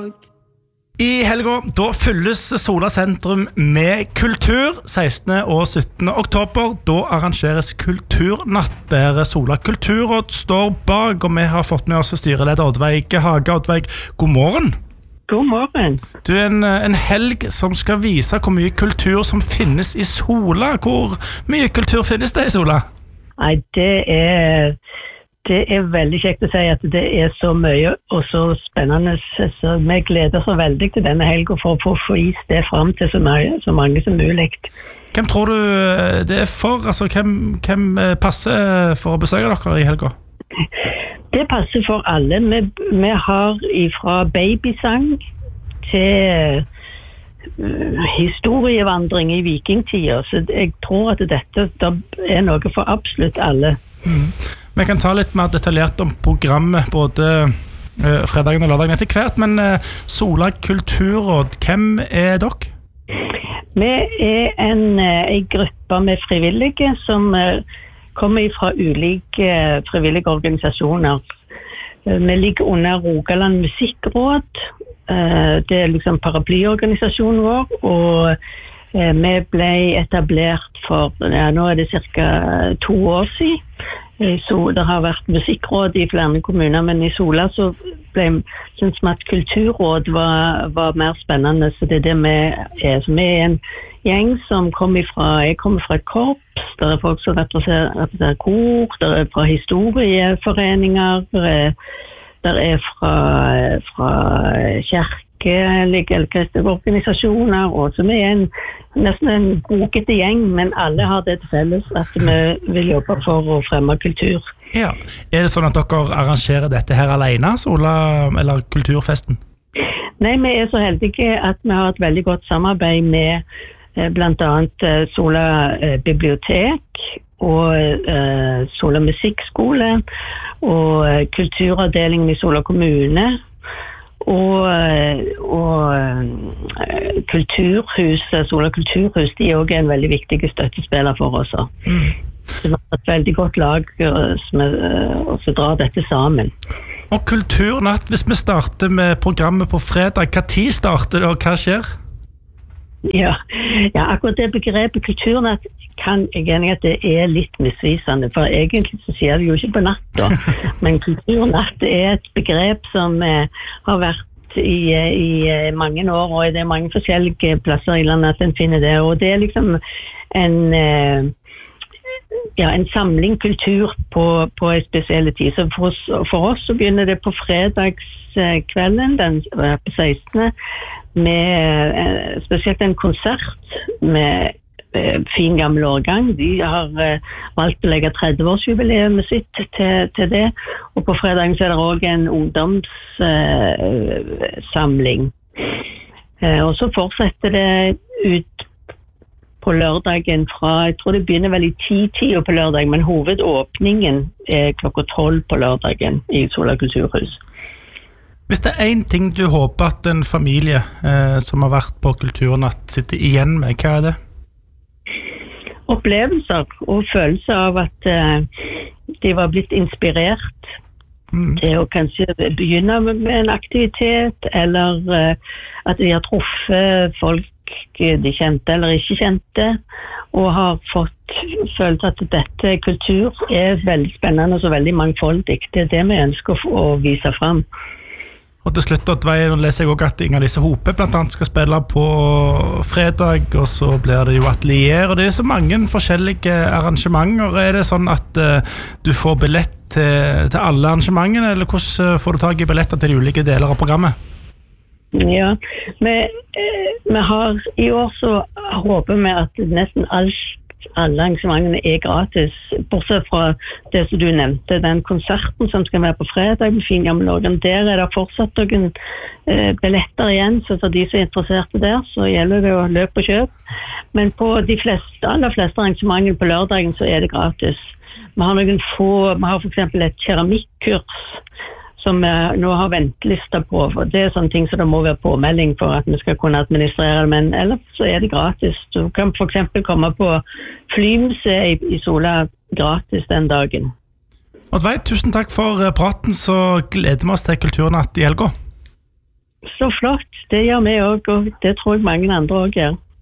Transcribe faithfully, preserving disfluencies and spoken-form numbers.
I helga, da fylles Sola sentrum med kultur. sekstende og syttende oktober, da arrangeres kulturnatt, der Sola kulturråd står bak, og vi har fått med oss styreleder Oddveig Hage. Oddveig, god morgen. God morgen. Du er en, en helg som skal vise hvor mye kultur som finnes i Sola. Hvor mye kultur finnes det i Sola? Nei, det er... Det er veldig kjekt å si at det er så mye og så spennende, så vi gleder oss så veldig til denne helgen for å få vist det frem til så mange, så mange som mulig. Hvem tror du det er for? Altså, hvem, hvem passer for å besøke dere i helgen? Det passer for alle. Vi, vi har fra babysang til uh, historievandring i vikingtiden, så jeg tror at dette er noe for absolutt alle. Mm. Vi kan ta litt mer detaljert om programmet både uh, fredagen og lørdagen etter hvert, men uh, Sola kulturråd, hvem er dere? Vi er en, uh, en gruppe med frivillige som uh, kommer fra ulike uh, frivillige organisasjoner. Uh, vi ligger under Rogaland Musikkråd, uh, det er liksom paraplyorganisasjonen vår, og uh, vi ble etablert for, ja, nå er det cirka to år siden. Så det har vært musikkråd i flere kommuner, men i Sola så ble synes vi at kulturråd var, var mer spennende, så det er det vi er. Så vi er en gjeng som kommer fra, jeg kommer fra et korps, der er folk som representerer, representerer kor, der er fra historieforeninger, der er fra, fra kirke, eller kristne organisasjoner, og så vi er en, nesten en brokete gjeng, men alle har det til felles at vi vil jobbe for å fremme kultur. Ja. Er det sånn at dere arrangerer dette her alene, Sola, eller kulturfesten? Nei, vi er så heldige at vi har et veldig godt samarbeid med eh, blant annet eh, Sola eh, bibliotek og eh, Sola musikkskole og eh, kulturavdelingen i Sola kommune, og, og kulturhuset, Sola kulturhus, de er også en veldig viktig støttespiller for oss. Mm. Det er et veldig godt lag som også drar dette sammen. Og kulturnatt, hvis vi starter med programmet på fredag, hva tid starter det, og hva skjer? Ja, ja, akkurat det begrepet kulturnatt kan jeg enig at det er litt misvisende, for egentlig så sier det jo ikke på natta, men kulturnatt er et begrep som eh, har vært i, i mange år, og det er mange forskjellige plasser i landet at en finner det, og det er liksom en, eh, ja, en samling kultur på, på en spesiell tid. Så for oss, for oss så begynner det på fredagskvelden, den på sekstende, med eh, spesielt en konsert med fin gammel årgang. De har uh, valgt å legge tretti-årsjubileet sitt til, til det, og på fredagen så er det også en ungdomssamling. Uh, uh, og så fortsetter det ut på lørdagen fra, jeg tror det begynner vel i ti-tida på lørdag, men hovedåpningen er klokka tolv på lørdagen i Sola kulturhus. Hvis det er en ting du håper at en familie uh, som har vært på kulturnatt sitter igjen med, hva er det? Opplevelser og følelser av at uh, de var blitt inspirert mm. til å kanskje begynne med en aktivitet, eller uh, at de har truffet folk de kjente eller ikke kjente, og har fått følt at dette kultur er veldig spennende og så veldig mangfoldig. Det er det vi ønsker å vise frem. Og til slutt, Oddveig, nå leser jeg også at Inger-Lise Hope blant annet skal spille på fredag, og så blir det jo atelier, og det er så mange forskjellige arrangementer. Er det sånn at uh, du får billett til, til alle arrangementene, eller hvordan får du tag i billetter til de ulike deler av programmet? Ja, vi, vi har i år så håper vi at nesten alt alle arrangementene er gratis, bortsett fra det som du nevnte, den konserten som skal være på fredag med fin gammel årgang. Der er det fortsatt noen eh, billetter igjen, så for de som er interesserte der, så gjelder det å løpe og kjøpe. Men på de fleste, aller fleste arrangementene på lørdagen så er det gratis. Vi har noen få, vi har for eksempel et keramikkurs som vi nå har ventelister på, for det er sånne ting som det må være påmelding for at vi skal kunne administrere det, men ellers så er det gratis. Du kan for eksempel komme på Flymuseet i, i Sola gratis den dagen. Oddveig, tusen takk for praten, så gleder vi oss til kulturnatt i helga. Så så flott. Det gjør vi også, og det tror jeg mange andre også gjør.